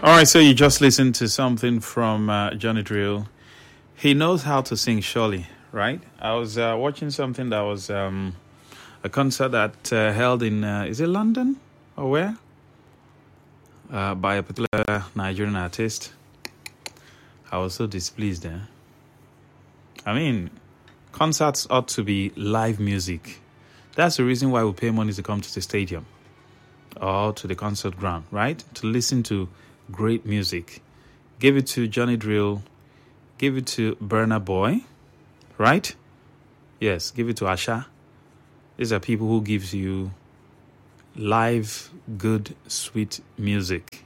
All right, so you just listened to something from Johnny Drill. He knows how to sing, surely, right? I was watching something that was a concert that held in, is it London or where? By a particular Nigerian artist. I was so displeased there. I mean, concerts ought to be live music. That's the reason why we pay money to come to the stadium or to the concert ground, right? To listen to great music. Give it to Johnny Drill. Give it to Burna Boy, right? Yes, give it to Asha. These are people who gives you live, good, sweet music.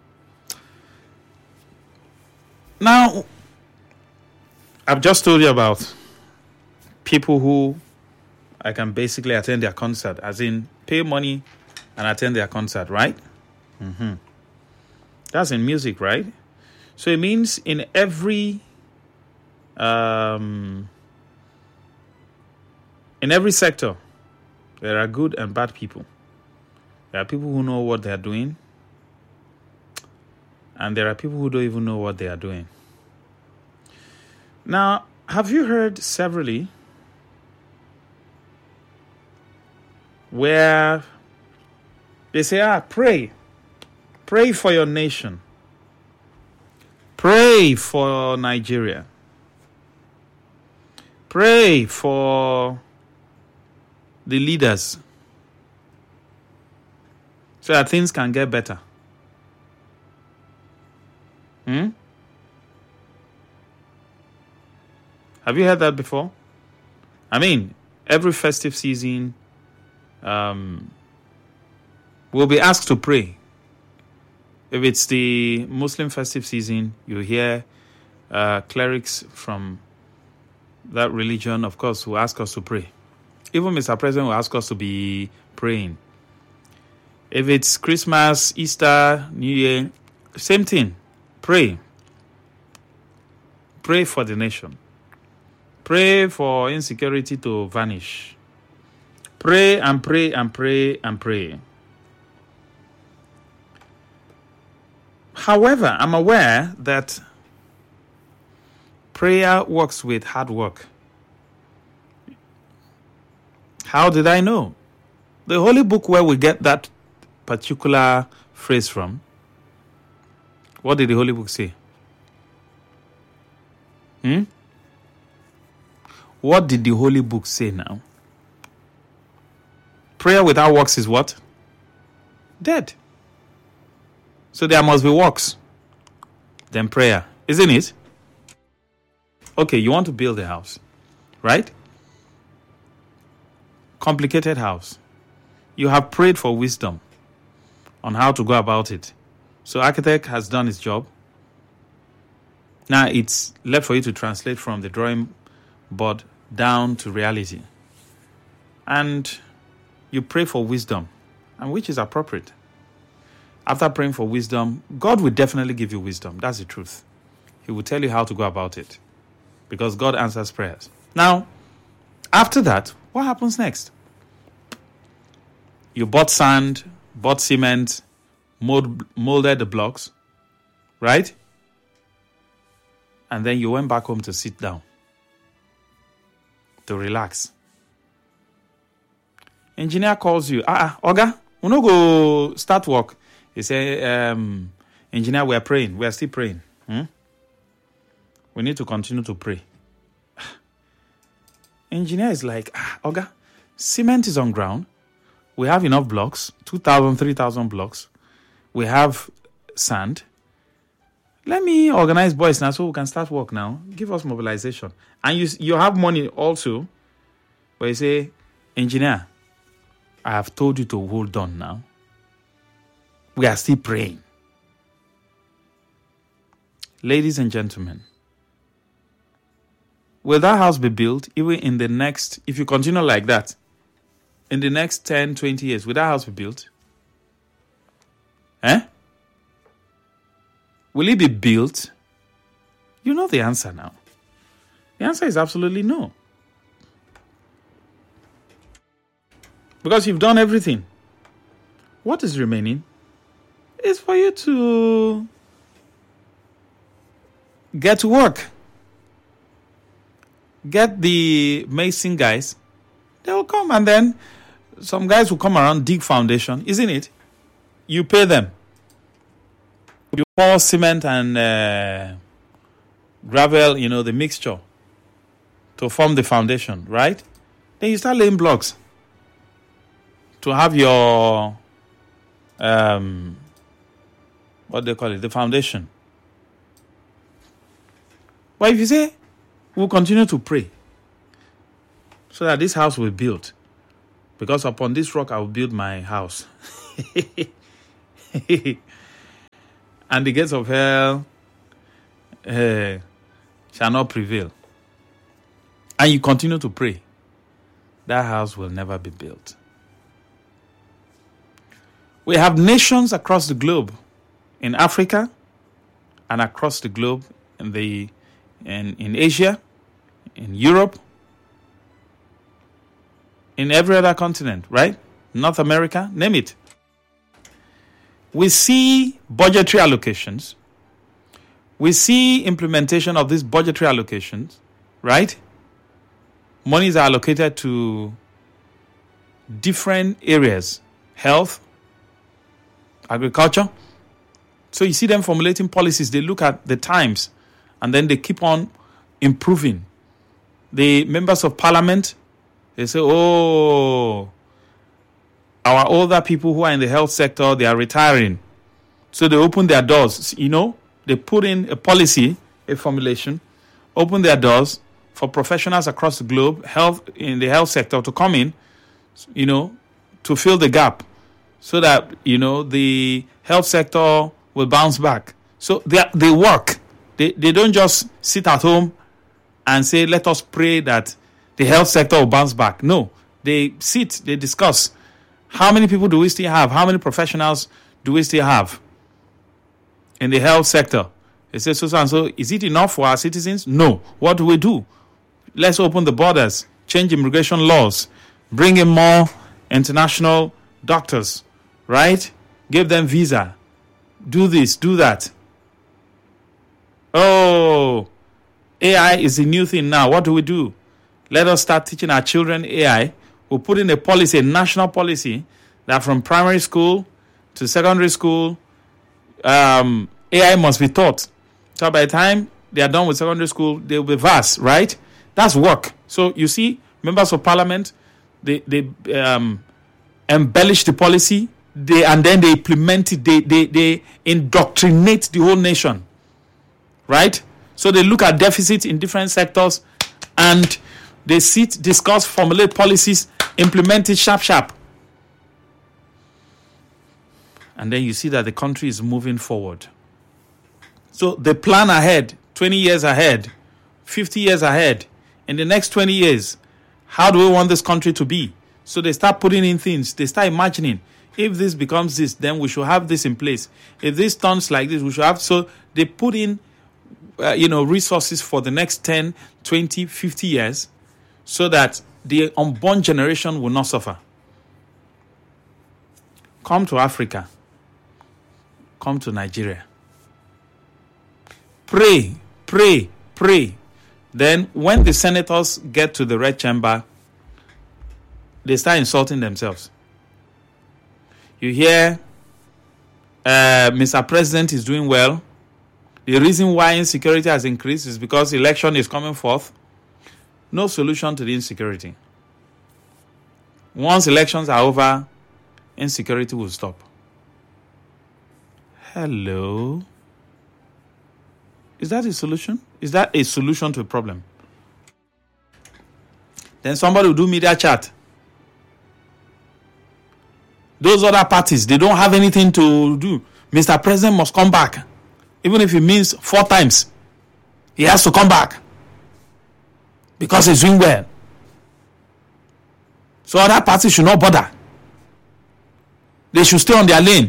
Now, I've just told you about people who I can basically attend their concert, as in pay money and attend their concert, right? That's in music, right? So it means in every sector, there are good and bad people. There are people who know what they are doing, and there are people who don't even know what they are doing. Now, have you heard severally where they say, pray for your nation, pray for Nigeria, pray for the leaders so that things can get better? Have you heard that before? I mean, every festive season, we'll be asked to pray. If it's the Muslim festive season, you hear clerics from that religion, of course, will ask us to pray. Even Mr. President will ask us to be praying. If it's Christmas, Easter, New Year, same thing. Pray. Pray for the nation. Pray for insecurity to vanish. Pray and pray and pray and pray. However, I'm aware that prayer works with hard work. How did I know? The Holy Book, where we get that particular phrase from, what did the Holy Book say? What did the Holy Book say now? Prayer without works is what? Dead. So there must be works, then prayer, isn't it? Okay, you want to build a house, right? Complicated house. You have prayed for wisdom on how to go about it. So architect has done his job. Now it's left for you to translate from the drawing board down to reality. And you pray for wisdom, and which is appropriate. After praying for wisdom, God will definitely give you wisdom. That's the truth. He will tell you how to go about it, because God answers prayers. Now, after that, what happens next? You bought sand, bought cement, molded the blocks, right? And then you went back home to sit down, to relax. Engineer calls you. Oga, we no go start work. He say, engineer, we are praying. We are still praying. We need to continue to pray. Engineer is like, Oga, cement is on ground. We have enough blocks, 2,000, 3,000 blocks. We have sand. Let me organize boys now so we can start work now. Give us mobilization. And you have money also. But you say, engineer, I have told you to hold on now. We are still praying. Ladies and gentlemen, will that house be built even in the next, if you continue like that, in the next 10, 20 years, will that house be built? Will it be built? You know the answer now. The answer is absolutely no. Because you've done everything. What is remaining is for you to get to work. Get the mason guys. They will come, and then some guys will come around, dig foundation, isn't it? You pay them. You pour cement and gravel, the mixture to form the foundation, right? Then you start laying blocks to have your, what they call it, the foundation. But if you say, we'll continue to pray so that this house will be built, because upon this rock I will build my house. And the gates of hell shall not prevail. And you continue to pray, that house will never be built. We have nations across the globe, in Africa and across the globe, in Asia, in Europe, in every other continent, right? North America, name it. We see budgetary allocations. We see implementation of these budgetary allocations, right? Monies are allocated to different areas: health, agriculture. So you see them formulating policies. They look at the times and then they keep on improving. The members of parliament, they say, our older people who are in the health sector, they are retiring. So they open their doors. They put in a policy, a formulation, open their doors for professionals across the globe, in the health sector, to come in, to fill the gap, so that, the health sector will bounce back. So they work. They don't just sit at home and say, let us pray that the health sector will bounce back. No, they sit, they discuss. How many people do we still have? How many professionals do we still have in the health sector? They say, so and so, is it enough for our citizens? No. What do we do? Let's open the borders, change immigration laws, bring in more international doctors, right? Give them visa. Do this, do that. Oh, AI is a new thing now. What do? Let us start teaching our children AI. We'll put in a policy, a national policy, that from primary school to secondary school, AI must be taught. So by the time they are done with secondary school, they will be vast, right? That's work. So you see, members of parliament, they embellish the policy, and then they implement it. They indoctrinate the whole nation, right? So they look at deficits in different sectors, and they sit, discuss, formulate policies, implement it sharp. And then you see that the country is moving forward. So they plan ahead, 20 years ahead, 50 years ahead. In the next 20 years, how do we want this country to be? So they start putting in things. They start imagining, if this becomes this, then we should have this in place. If this turns like this, we should have. So they put in, resources for the next 10, 20, 50 years, so that the unborn generation will not suffer. Come to Africa. Come to Nigeria. Pray. Then when the senators get to the red chamber, they start insulting themselves. You hear, Mr. President is doing well. The reason why insecurity has increased is because election is coming forth. No solution to the insecurity. Once elections are over, insecurity will stop. Hello? Is that a solution? Is that a solution to a problem? Then somebody will do media chat. Those other parties, they don't have anything to do. Mr. President must come back. Even if it means 4 times, he has to come back. Because he's doing well. So other parties should not bother. They should stay on their lane.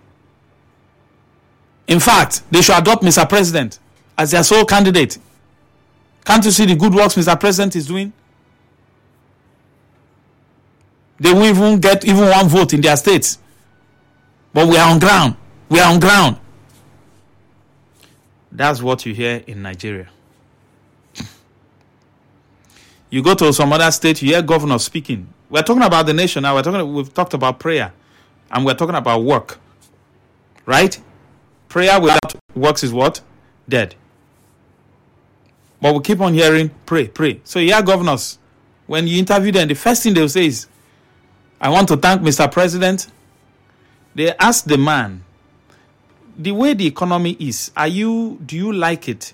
In fact, they should adopt Mr. President as their sole candidate. Can't you see the good works Mr. President is doing? They won't even get one vote in their states. But we are on ground. That's what you hear in Nigeria. You go to some other state, you hear governors speaking. We're talking about the nation now. We've talked about prayer, and we're talking about work. Right? Prayer without works is what? Dead. But we keep on hearing, pray, pray. So you hear governors, when you interview them, the first thing they'll say is, I want to thank Mr. President. They ask the man, the way the economy is, do you like it?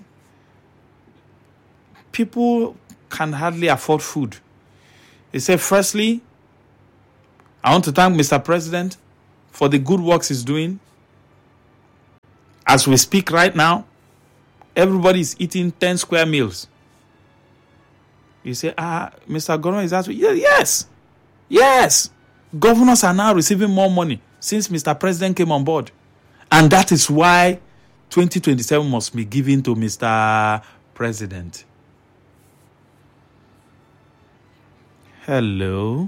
People can hardly afford food. He said, firstly, I want to thank Mr. President for the good works he's doing. As we speak right now, everybody is eating 10 square meals. You say, Mr. Governor is asking, yes. Governors are now receiving more money since Mr. President came on board. And that is why 2027 must be given to Mr. President. Hello.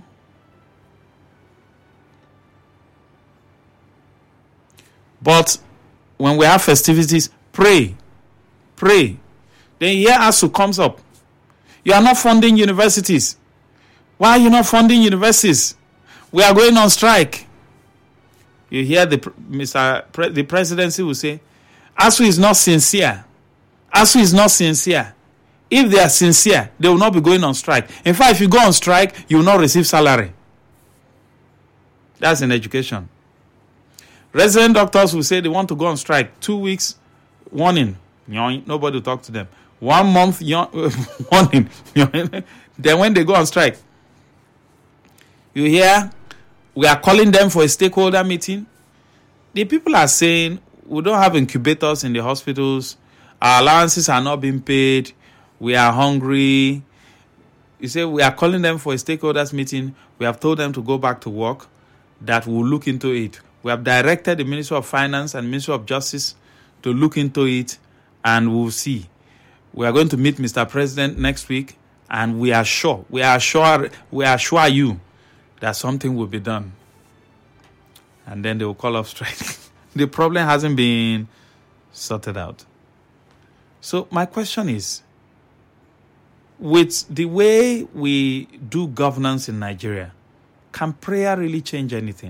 But when we have festivities, pray. Then here ASUU comes up. You are not funding universities. Why are you not funding universities? We are going on strike. You hear the presidency will say, ASUU is not sincere. ASUU is not sincere. If they are sincere, they will not be going on strike. In fact, if you go on strike, you will not receive salary. That's in education. Resident doctors will say they want to go on strike. 2 weeks, warning. Nobody will talk to them. 1 month, warning. Then when they go on strike, you hear, we are calling them for a stakeholder meeting. The people are saying, we don't have incubators in the hospitals. Our allowances are not being paid. We are hungry. You say, we are calling them for a stakeholders meeting. We have told them to go back to work. That will look into it. We have directed the Ministry of Finance and Ministry of Justice to look into it, and we'll see. We are going to meet Mr. President next week, and we assure you that something will be done. And then they will call off strike. The problem hasn't been sorted out. So my question is, with the way we do governance in Nigeria, can prayer really change anything?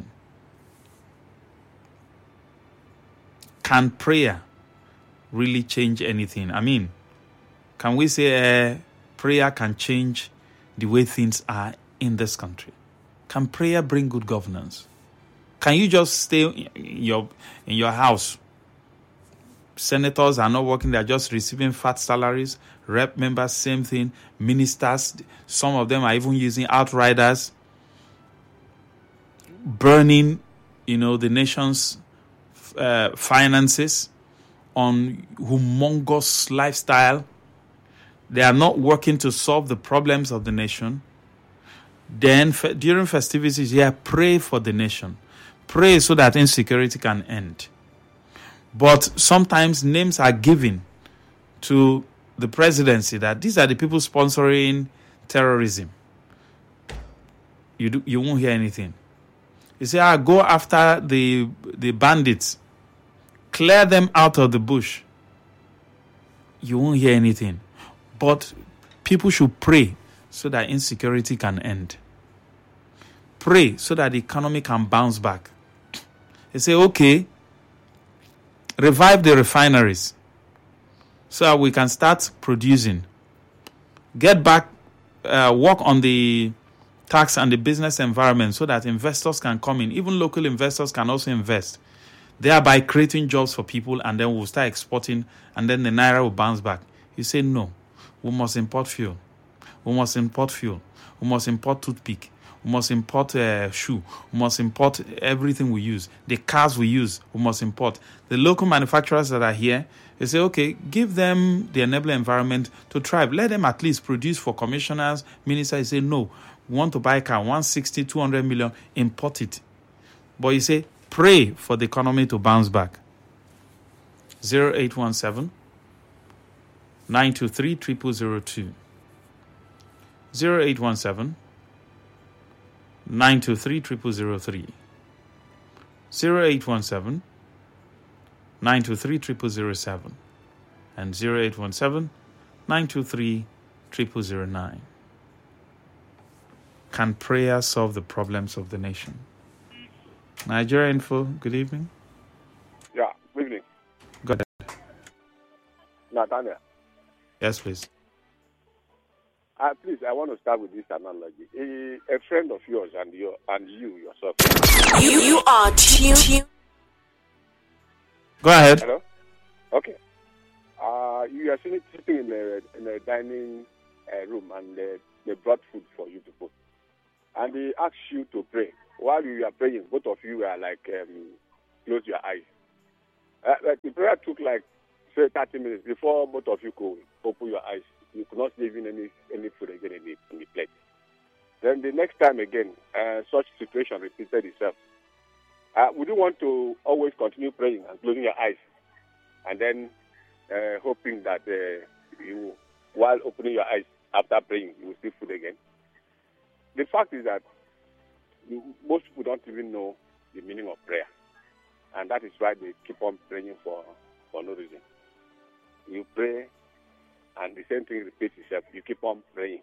Can prayer really change anything? I mean, can we say prayer can change the way things are in this country? Can prayer bring good governance? Can you just stay in your house? Senators are not working, they are just receiving fat salaries. Rep members, same thing. Ministers, some of them are even using outriders, burning, the nation's finances on humongous lifestyle. They are not working to solve the problems of the nation. Then during festivities, pray for the nation. Pray so that insecurity can end. But sometimes names are given to the presidency that these are the people sponsoring terrorism. You won't hear anything. You say, go after the bandits. Clear them out of the bush. You won't hear anything. But people should pray so that insecurity can end. Pray so that the economy can bounce back. They say, okay, revive the refineries so that we can start producing. Get back, work on the tax and the business environment so that investors can come in. Even local investors can also invest, thereby creating jobs for people, and then we'll start exporting, and then the naira will bounce back. You say, no, we must import fuel. We must import toothpick. We must import shoe. We must import everything we use. The cars we use, we must import. The local manufacturers that are here, they say, okay, give them the enabling environment to thrive. Let them at least produce for commissioners, ministers. Say, no, we want to buy a car, 160, 200 million, import it. But you say, pray for the economy to bounce back. 0817 923 0002. 0817 923 0003. 0817 923 0007. and 0817-923-0009. Can prayer solve the problems of the nation? Nigeria Info, good evening. Yeah, good evening. Go ahead. Nathaniel. Yes, please. Please, I want to start with this analogy. A friend of yours and you yourself. You are tuned. Go ahead. Hello? Okay. You are sitting in a dining room and they brought food for you to put. And they asked you to pray. While you are praying, both of you are like, close your eyes. The prayer took like, say, 30 minutes before both of you could open your eyes. You could not see even any food again in the plate. Then the next time again, such situation repeated itself. Would you want to always continue praying and closing your eyes and then hoping that you, while opening your eyes after praying, you will see food again? The fact is that most people don't even know the meaning of prayer. And that is why they keep on praying for no reason. You pray, and the same thing repeats itself. You keep on praying.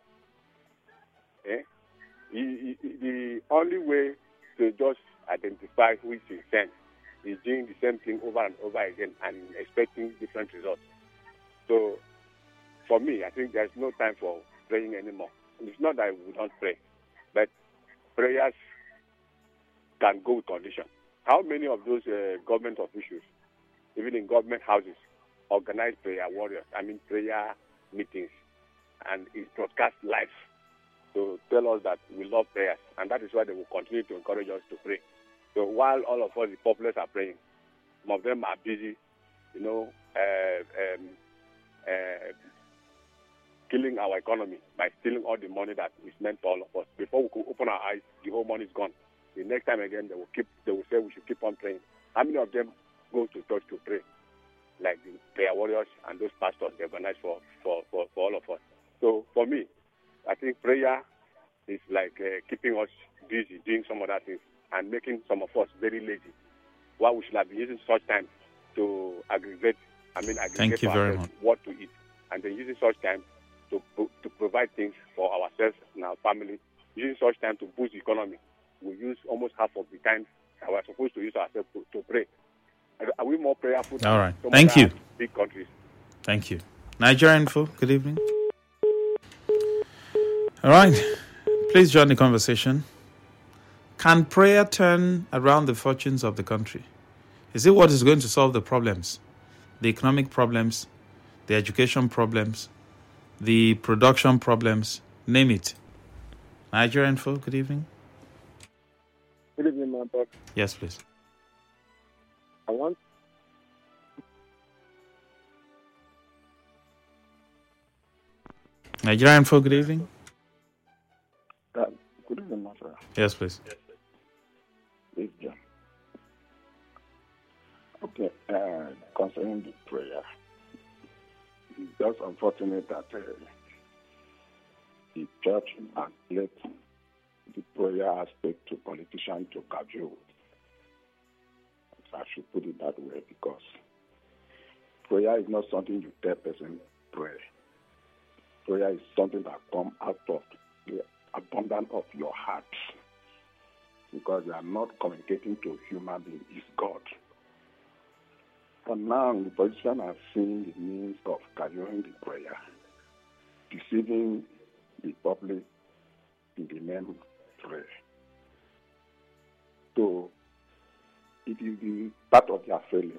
The only way to just identify who is sincere is doing the same thing over and over again and expecting different results. So, for me, I think there's no time for praying anymore. It's not that we don't pray, but prayers can go with condition. How many of those government officials, even in government houses, organize prayer meetings, and it's broadcast live to tell us that we love prayers, and that is why they will continue to encourage us to pray. So while all of us, the populace, are praying, some of them are busy, killing our economy by stealing all the money that is meant for all of us. Before we could open our eyes, the whole money is gone. The next time again, they will say we should keep on praying. How many of them go to church to pray? Like the prayer warriors and those pastors they organize for all of us. So for me, I think prayer is like keeping us busy doing some other things and making some of us very lazy. While we should have been using such time to aggregate Thank you very much. What to eat, and then using such time to provide things for ourselves and our family, using such time to boost the economy. We use almost half of the time that we're supposed to use ourselves to pray. Are we more prayerful? All right. Thank you. Big countries. Thank you. Nigeria Info, good evening. All right. Please join the conversation. Can prayer turn around the fortunes of the country? Is it what is going to solve the problems? The economic problems, the education problems, the production problems, name it. Nigeria Info, good evening. Good evening, my brother. Yes, please. I want Nigeria Info, good evening. good evening, my brother. Yes, please. Yes, John. Okay, concerning the prayer, it's just unfortunate that the church has let the prayer aspect to politicians to cajole. I should put it that way, because prayer is not something you tell person pray. Prayer is something that comes out of the abundance of your heart, because you are not communicating to a human being, it's God. And now the politicians are seeing the means of cajoling the prayer, deceiving the public in the name of prayer. So it is the part of their failure.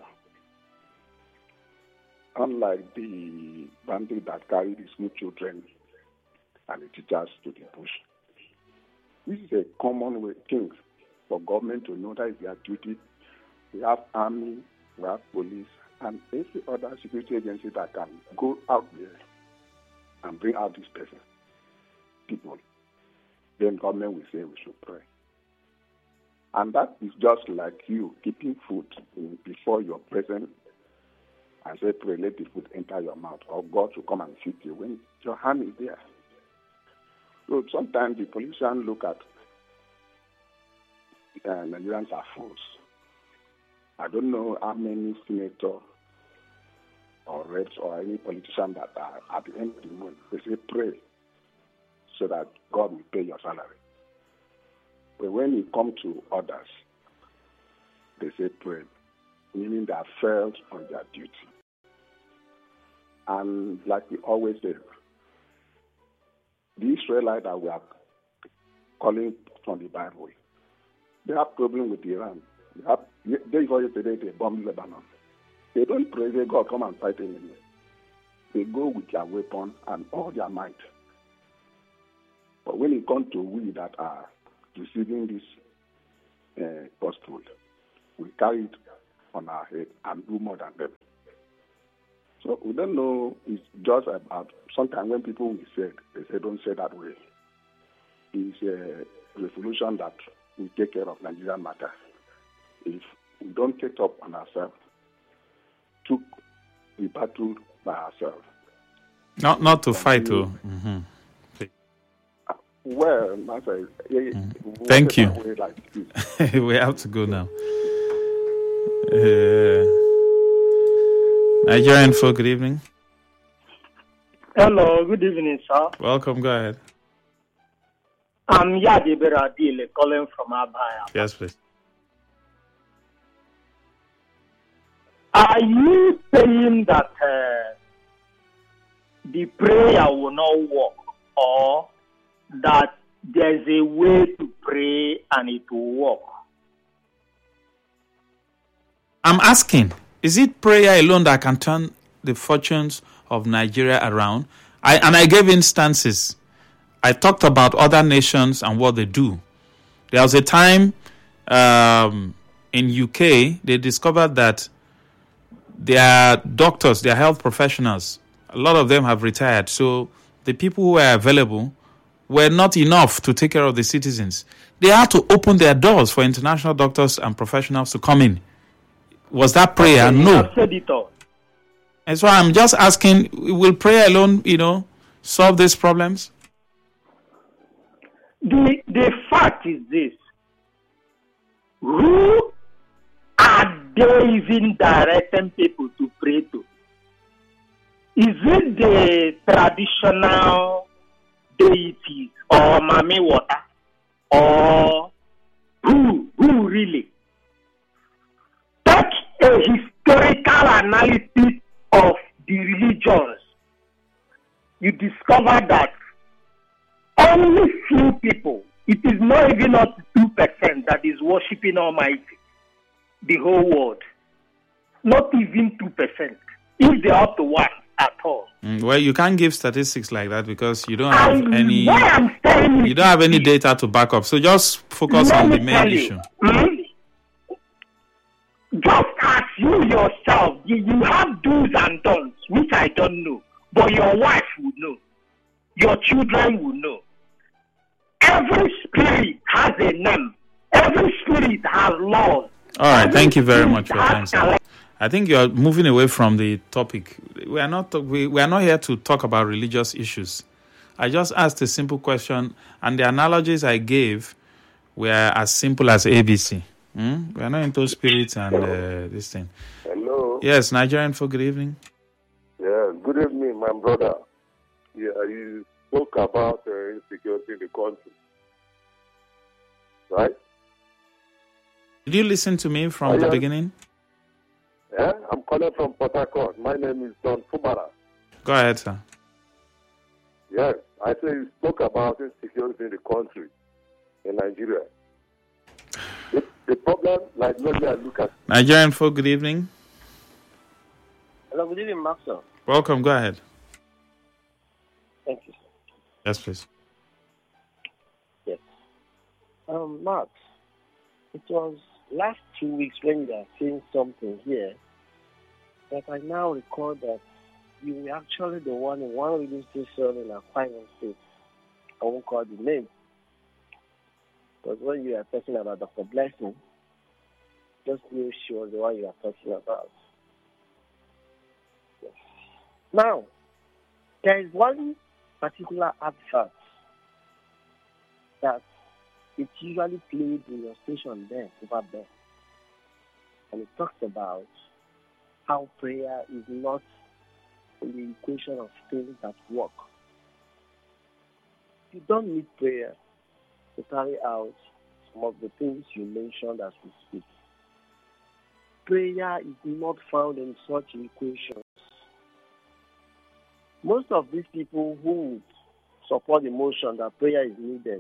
Unlike the bandit that carried the school children and the teachers to the bush. This is a common way thing for government to know that is their duty. We have army, we have police, and every other security agency that can go out there and bring out this person, people. Then government will say we should pray. And that is just like you keeping food before your presence and say, pray, let the food enter your mouth, or God will come and feed you when your hand is there. So sometimes the politicians look at Nigerians are fools. I don't know how many senators or reps or any politician that are at the end of the month, they say pray so that God will pay your salary. But when it comes to others, they say pray, meaning they have failed on their duty. And like we always say, the Israelites that we are calling from the Bible, they have problem with Iran. They bomb Lebanon. They don't pray, they God come and fight enemy. They go with their weapon and all their might. But when it comes to we that are receiving this gospel, we carry it on our head and do more than them. So we don't know, it's just about, sometimes when people will say, they say don't say that way. It's a resolution that we take care of Nigerian matter. If we don't take up on ourselves, took the battle by ourselves. Not to fight, too. Mm-hmm. Well, thank you. We have to go now. Nigerian folk, good evening. Hello, good evening, sir. Welcome, go ahead. I'm Yadi Beradile calling from Abaya. Yes, please. Are you saying that the prayer will not work, or that there's a way to pray and it will work? I'm asking, is it prayer alone that can turn the fortunes of Nigeria around? I gave instances. I talked about other nations and what they do. There was a time in UK, they discovered that their doctors, their health professionals, a lot of them have retired. So the people who were available were not enough to take care of the citizens. They had to open their doors for international doctors and professionals to come in. Was that prayer? Okay, no. And so I'm just asking, will prayer alone, solve these problems? The fact is this. Who are they even directing people to pray to? Is it the traditional deities or Mami Water? Or who really? Take a historical analysis of the religions. You discover that only few people, it is not even up to 2% that is worshipping Almighty, the whole world. Not even 2%, if they are up to 1 at all. Well, you can't give statistics like that because you don't have any. You don't have any data to back up. So just focus on the main issue. Just as you yourself, you have do's and don'ts, which I don't know, but your wife would know, your children will know. Every spirit has a name. Every spirit has laws. All right, thank you very much for your time, sir. I think you are moving away from the topic. We are not here to talk about religious issues. I just asked a simple question, and the analogies I gave were as simple as ABC. We are not into spirits and this thing. Hello. Yes, Nigerian folk, good evening. Yeah, good evening, my brother. Yeah, you spoke about insecurity in the country, right? Did you listen to me from the beginning? Yeah, I'm calling from Port Harcourt. My name is Don Fubara. Go ahead, sir. Yes, I say you spoke about insecurity in the country, in Nigeria. The problem, like when I look at... Nigerian folk, good evening. Hello, good evening, Maxwell. Welcome, go ahead. Thank you, sir. Yes, please. Yes. Max, it was last 2 weeks when you are saying something here that I now recall that you were actually the one in one radio station in Akwa Ibom State. I won't call the name. Because when you are talking about Dr. Blessing, just knew she was the one you are talking about. Yes. Now, there is one particular advert that it's usually played in your station there, over there. And it talks about how prayer is not in the equation of things that work. You don't need prayer to carry out some of the things you mentioned as we speak. Prayer is not found in such equations. Most of these people who support the motion that prayer is needed,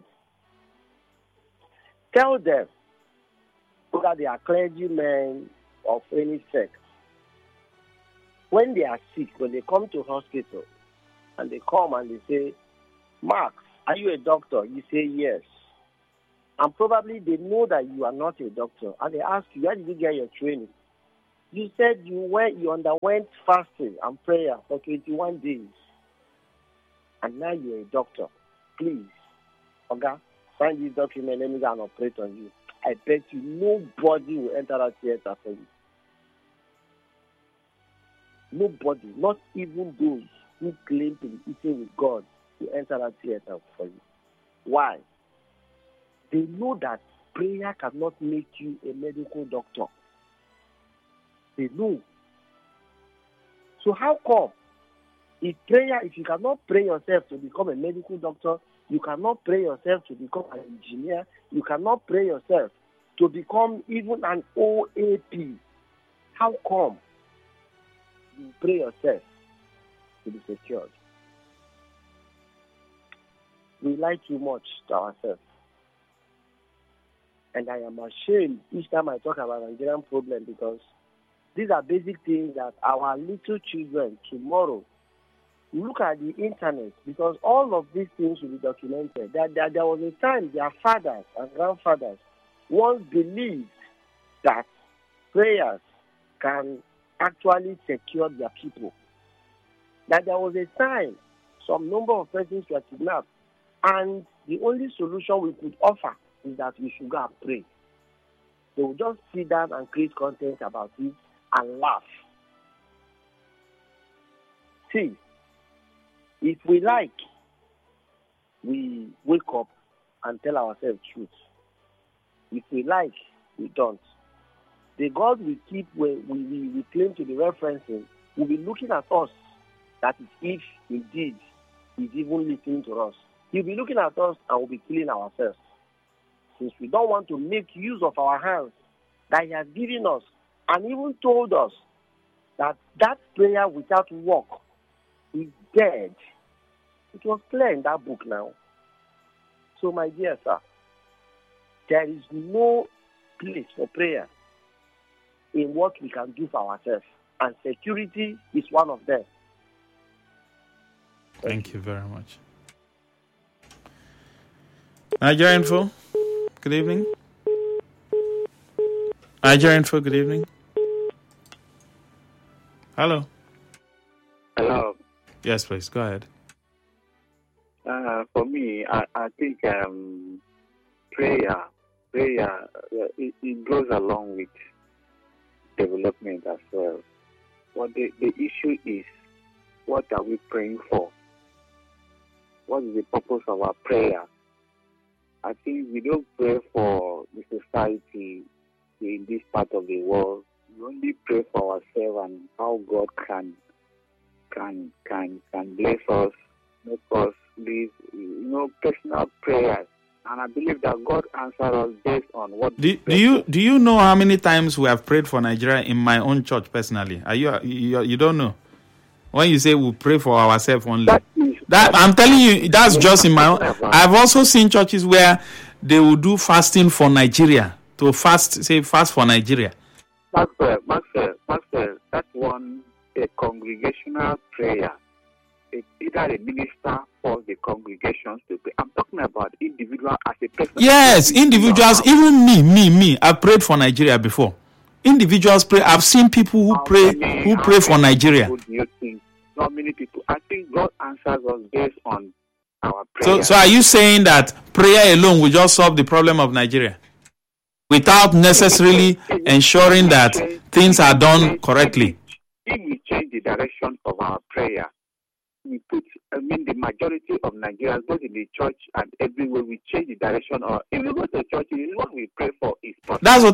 tell them whether they are clergymen of any sect. When they are sick, when they come to hospital, and they come and they say, Mark, are you a doctor? You say yes. And probably they know that you are not a doctor. And they ask you, where did you get your training? You said you underwent fasting and prayer for 21 days. And now you're a doctor. Please, okay, sign this document, let me go and operate on you. I bet you nobody will enter that theater for you. Nobody, not even those who claim to be eating with God, will enter that theater for you. Why? They know that prayer cannot make you a medical doctor. They know. So how come? If you cannot pray yourself to become a medical doctor, you cannot pray yourself to become an engineer, you cannot pray yourself to become even an OAP. How come you pray yourself to be secured? We lie too much to ourselves. And I am ashamed each time I talk about Nigerian problem, because these are basic things that our little children tomorrow look at the internet, because all of these things will be documented. There was a time their fathers and grandfathers once believed that prayers can actually secure their people. That there was a time some number of persons were kidnapped, and the only solution we could offer is that we should go and pray. They will just sit down and create content about it and laugh. See, if we like, we wake up and tell ourselves truth. If we like, we don't. The God we keep, we claim to be referencing, will be looking at us, that is, if indeed he's even listening to us. He'll be looking at us and we'll be killing ourselves. Since we don't want to make use of our hands that he has given us, and even told us that prayer without work is dead. It was clear in that book now. So, my dear sir, there is no place for prayer in what we can do for ourselves. And security is one of them. Thank you very much. Nigeria Info, good evening. Nigeria Info, good evening. Hello. Hello. Yes, please, go ahead. For me, I think prayer, it goes along with development as well. But the issue is, what are we praying for? What is the purpose of our prayer? I think we don't pray for the society in this part of the world. We only pray for ourselves and how God can bless us, make us live, personal prayers. And I believe that God answers us based on what. Do you know how many times we have prayed for Nigeria in my own church personally? You don't know? When you say we pray for ourselves only, I'm telling you, that's just in my own. I've also seen churches where they will do fasting for Nigeria, to fast for Nigeria. Maxwell, that's a congregational prayer. Either a minister or the congregations to pray. I'm talking about individual as a person. Yes, individuals, even me. I've prayed for Nigeria before. Individuals pray. I've seen people who pray for Nigeria. Not many people. I think God answers us based on our prayer. So are you saying that prayer alone will just solve the problem of Nigeria, without necessarily ensuring that things are done correctly? If we change the direction of our prayer, the majority of Nigerians, both in the church and everywhere, we change the direction. Or if we go to church, what we pray for is possible. That's what